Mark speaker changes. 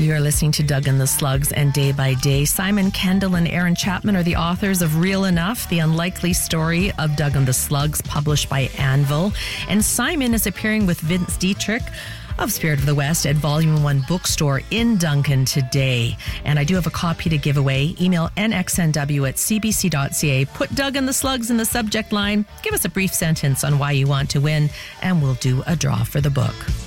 Speaker 1: You're listening to Doug and the Slugs and Day by Day. Simon Kendall and Aaron Chapman are the authors of Real Enough, the unlikely story of Doug and the Slugs, published by Anvil. And Simon is appearing with Vince Dietrich of Spirit of the West at Volume 1 Bookstore in Duncan today. And I do have a copy to give away. Email nxnw@cbc.ca. Put Doug and the Slugs in the subject line. Give us a brief sentence on why you want to win, and we'll do a draw for the book.